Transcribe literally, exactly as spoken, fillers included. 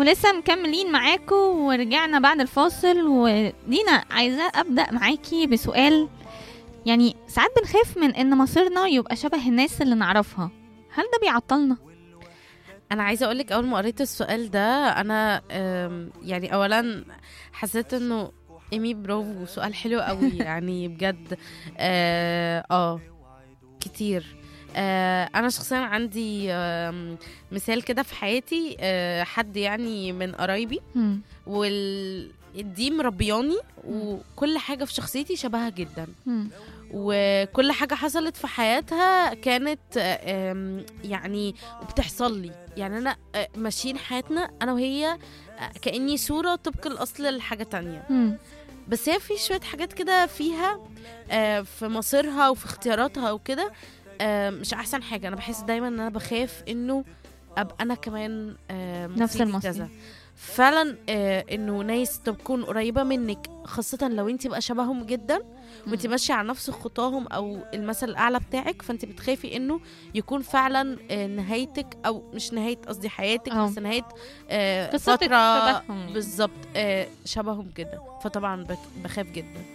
ولسه مكملين معاكم ورجعنا بعد الفاصل. ودينا عايزة أبدأ معاكي بسؤال. يعني ساعات بنخاف من إن مصيرنا يبقى شبه الناس اللي نعرفها، هل ده بيعطلنا؟ انا عايزه اقولك اول ما قريت السؤال ده انا أم، يعني اولا حسيت انه ايمي برافو، سؤال حلو قوي يعني بجد. اه, آه كتير. آه انا شخصيا عندي آم، مثال كده في حياتي، آه حد يعني من قرايبي، مم. وال دي مربياني مم. وكل حاجه في شخصيتي شبهها جدا، مم. وكل حاجة حصلت في حياتها كانت آم، يعني وبتحصل لي. يعني أنا آه، ماشيين حياتنا أنا وهي آه، كأني صورة طبق الأصل لحاجة تانية، مم. بس هي في شوية حاجات كده فيها آه، في مصيرها وفي اختياراتها وكده آه، مش أحسن حاجة. أنا بحس دايما أن أنا بخاف إنه أبقى أنا كمان آه، نفس مصيري المصير. كذا فعلا. آه، انه ناس تكون قريبه منك، خاصه لو انت بقى شبههم جدا وانت مم. ماشيه على نفس خطاهم او المثل الاعلى بتاعك، فانت بتخافي انه يكون فعلا آه، نهايتك، او مش نهايه قصدي حياتك، أو بس نهايه آه، قصتك فتره شبههم يعني. بالظبط آه، شبههم جدا. فطبعا بك- بخاف جدا.